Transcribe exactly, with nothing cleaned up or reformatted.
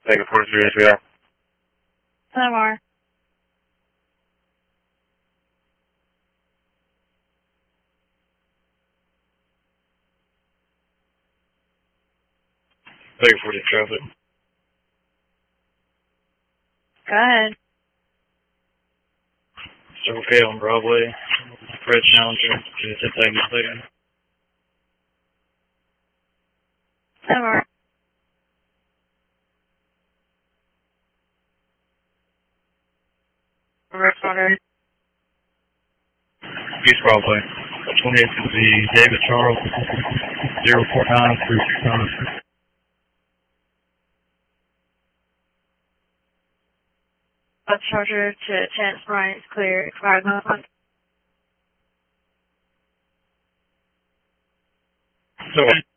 Take a forty-three H B R. M R. Take a forty traffic. Go ahead. It's okay on Broadway. Red Challenger. Just hit that second. M R. Responder. East Broadway. twenty-eight fifty David Charles. zero four nine three six nine. Bus charger to tenth Bryant's clear. Expired month. So